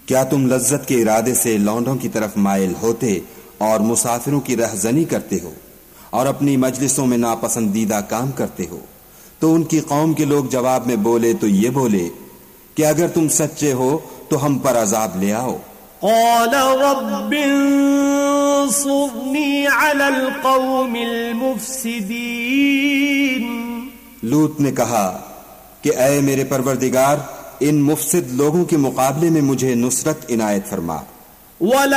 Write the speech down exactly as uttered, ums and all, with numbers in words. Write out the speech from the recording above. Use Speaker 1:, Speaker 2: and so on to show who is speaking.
Speaker 1: क्या तुम लज्जत के इरादे से लौंडों की तरफ माइल होते और मुसाफिरों की रहजनी करते हो और अपनी मजलिसों में नापसंदीदा काम करते हो? तो उनकी कौम के लोग जवाब में बोले तो ये बोले कि अगर तुम सच्चे हो तो हम पर अजाब ले आओ।
Speaker 2: क़ाल रब्बिन्सुरनी अलल क़ौमिल मुफ़्सिदीन।
Speaker 1: लूत ने कहा कि ऐ मेरे परवरदिगार, इन मुफसिद लोगों के मुकाबले में मुझे नुसरत इनायत फरमा।